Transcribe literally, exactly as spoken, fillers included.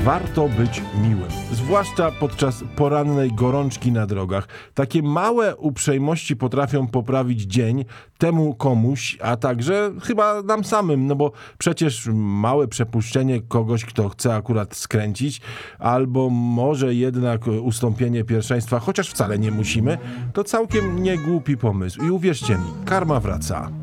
warto być miłym. Zwłaszcza podczas porannej gorączki na drogach. Takie małe uprzejmości potrafią poprawić dzień temu komuś, a także chyba nam samym, no bo przecież małe przepuszczenie kogoś, kto chce akurat skręcić, albo może jednak ustąpienie pierwszeństwa, chociaż wcale nie musimy, to całkiem niegłupi pomysł. I uwierzcie mi, karma wraca.